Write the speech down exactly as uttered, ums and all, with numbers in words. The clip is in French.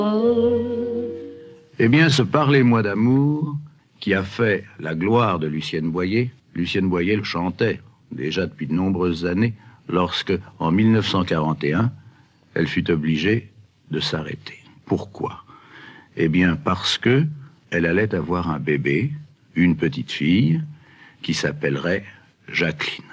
Eh bien, ce Parlez-moi d'amour qui a fait la gloire de Lucienne Boyer. Lucienne Boyer le chantait déjà depuis de nombreuses années lorsque, en mille neuf cent quarante et un, elle fut obligée de s'arrêter. Pourquoi? Eh bien, parce que elle allait avoir un bébé, une petite fille, qui s'appellerait Jacqueline.